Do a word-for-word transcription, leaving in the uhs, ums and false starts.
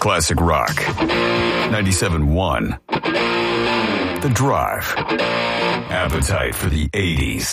Classic Rock. ninety-seven point one. The Drive. Appetite for the eighties.